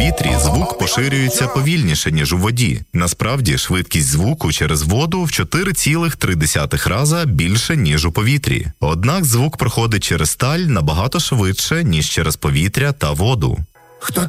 повітрі звук поширюється повільніше, ніж у воді. Насправді, швидкість звуку через воду в 4,3 рази більше, ніж у повітрі. Однак звук проходить через сталь набагато швидше, ніж через повітря та воду.